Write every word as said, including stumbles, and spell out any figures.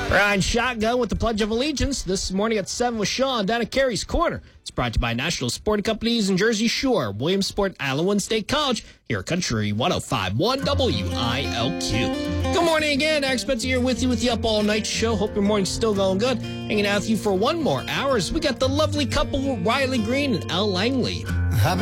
Ryan Shotgun with the Pledge of Allegiance this morning at seven with Sean down at Carey's Corner. It's brought to you by National Sporting Companies in Jersey Shore, Williamsport, Allen State College, here at Country one oh five point one W I L Q. Good morning again. Eric Spencer here with you with the Up All Night Show. Hope your morning's still going good. Hanging out with you for one more hour. We got the lovely couple, Riley Green and Elle Langley.